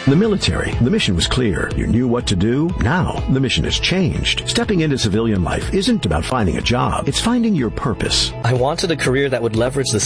The military, the mission was clear. You knew what to do. Now, the mission has changed. Stepping into civilian life isn't about finding a job. It's finding your purpose. I wanted a career that would leverage the